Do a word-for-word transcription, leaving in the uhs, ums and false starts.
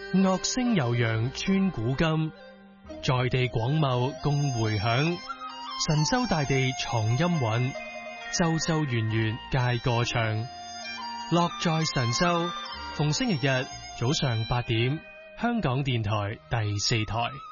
樂聲悠揚穿古今，在地廣袤共回響。神州大地藏音韻，州州圓圓皆歌唱。樂在神州，逢星期日早上八點，香港電台第四台。